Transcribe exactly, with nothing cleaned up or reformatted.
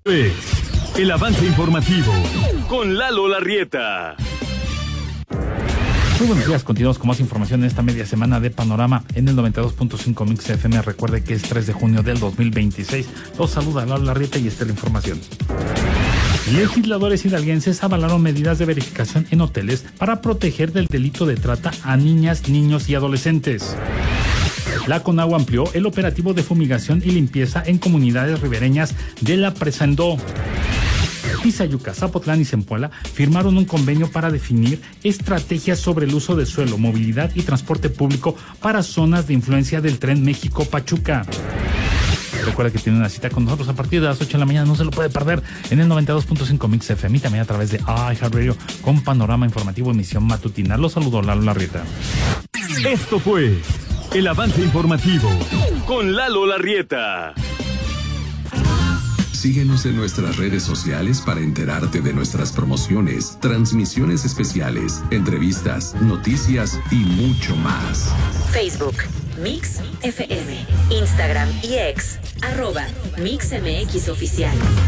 El avance informativo con Lalo Larrieta. Muy buenos días, continuamos con más información en esta media semana de Panorama en el noventa y dos punto cinco Mix F M. Recuerde que es tres de junio del dos mil veintiséis. Los saluda Lalo Larrieta y esta es la información. Legisladores hidalguenses avalaron medidas de verificación en hoteles para proteger del delito de trata a niñas, niños y adolescentes. La Conagua amplió el operativo de fumigación y limpieza en comunidades ribereñas de la Presa Endó. Tizayuca, Zapotlán y Zempoala firmaron un convenio para definir estrategias sobre el uso de suelo, movilidad y transporte público para zonas de influencia del Tren México-Pachuca. Recuerda que tiene una cita con nosotros a partir de las ocho de la mañana, no se lo puede perder en el noventa y dos punto cinco Mix F M y también a través de iHeartRadio con Panorama Informativo emisión matutina. Los saludo, Lalo Larrieta. Esto fue el avance informativo con Lalo Larrieta. Síguenos en nuestras redes sociales para enterarte de nuestras promociones, transmisiones especiales, entrevistas, noticias y mucho más. Facebook, Mix F M, Instagram y X, arroba Mix M X Oficial.